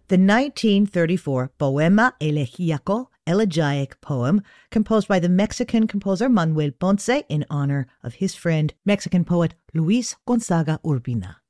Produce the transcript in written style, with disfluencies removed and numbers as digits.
The 1934 Poema Elegiac poem, composed by the Mexican composer Manuel Ponce in honor of his friend, Mexican poet Luis Gonzaga Urbina.